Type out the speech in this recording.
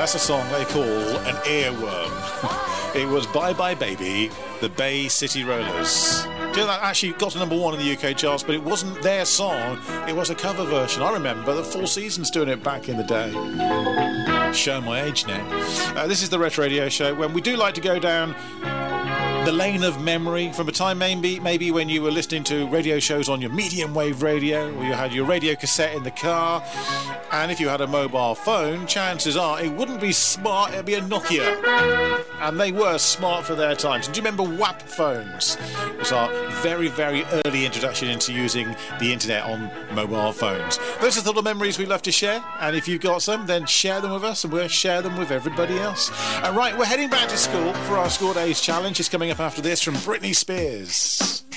That's a song they call an earworm. It was Bye Bye Baby, the Bay City Rollers. Do you know that actually got to number 1 in the UK charts, but it wasn't their song, it was a cover version. I remember the Four Seasons doing it back in the day. Show my age now. This is the Retro Radio Show, when we do like to go down the lane of memory from a time maybe when you were listening to radio shows on your medium wave radio, or you had your radio cassette in the car, and if you had a mobile phone, chances are it wouldn't be smart, it'd be a Nokia, and they were smart for their times. And do you remember WAP phones? It was our very, very early introduction into using the internet on mobile phones. Those are the little memories we love to share, and if you've got some, then share them with us and we'll share them with everybody else. Right, we're heading back to school for our School Days Challenge. It's coming up after this from Britney Spears.